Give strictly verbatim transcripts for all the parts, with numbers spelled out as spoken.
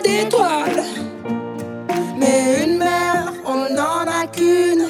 d'étoiles. Mais une mer, on n'en a qu'une.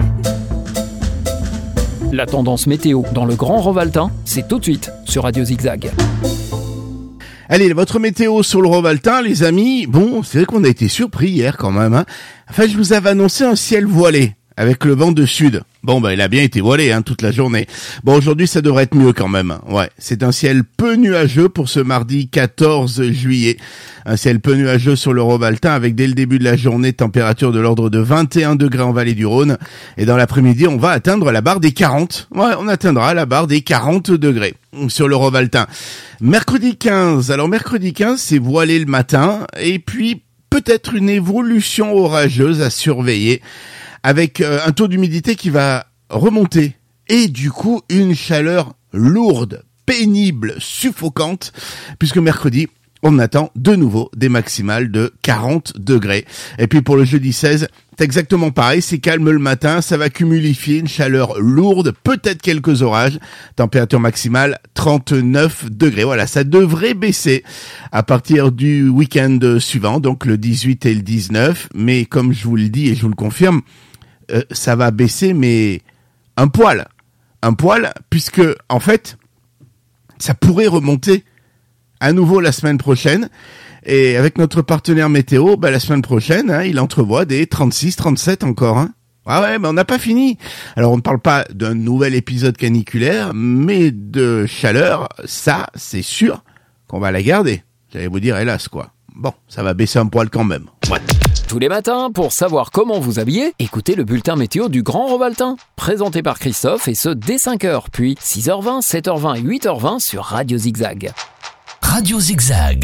La tendance météo dans le Grand Rovaltain, c'est tout de suite sur Radio Zigzag. Allez, votre météo sur le Rovaltain, les amis. Bon, c'est vrai qu'on a été surpris hier quand même. Hein. Enfin, je vous avais annoncé un ciel voilé avec le vent de sud. Bon, bah, il a bien été voilé hein, toute la journée. Bon, aujourd'hui, ça devrait être mieux quand même. Ouais, c'est un ciel peu nuageux pour ce mardi quatorze juillet. Un ciel peu nuageux sur le Rovaltain avec dès le début de la journée température de l'ordre de vingt et un degrés en vallée du Rhône. Et dans l'après-midi, on va atteindre la barre des quarante. Ouais, on atteindra la barre des quarante degrés sur le Rovaltain. Mercredi quinze. Alors, mercredi quinze, c'est voilé le matin. Et puis, peut-être une évolution orageuse à surveiller, avec euh, un taux d'humidité qui va remonter, et du coup une chaleur lourde, pénible, suffocante, puisque mercredi, on attend de nouveau des maximales de quarante degrés. Et puis pour le jeudi seize, c'est exactement pareil, c'est calme le matin, ça va cumulifier une chaleur lourde, peut-être quelques orages, température maximale trente-neuf degrés. Voilà, ça devrait baisser à partir du week-end suivant, donc le dix-huit et le dix-neuf, mais comme je vous le dis et je vous le confirme, euh, ça va baisser, mais un poil, un poil, puisque en fait, ça pourrait remonter à nouveau la semaine prochaine. Et avec notre partenaire météo, bah, la semaine prochaine, hein, il entrevoit des trente-six, trente-sept encore. Hein. Ah ouais, mais on n'a pas fini. Alors on ne parle pas d'un nouvel épisode caniculaire, mais de chaleur, ça, c'est sûr qu'on va la garder. J'allais vous dire, hélas, quoi. Bon, ça va baisser un poil quand même. Ouais. Tous les matins, pour savoir comment vous habiller, écoutez le bulletin météo du Grand Rovaltain, présenté par Christophe, et ce dès cinq heures, puis six heures vingt, sept heures vingt et huit heures vingt sur Radio Zigzag. Radio Zigzag.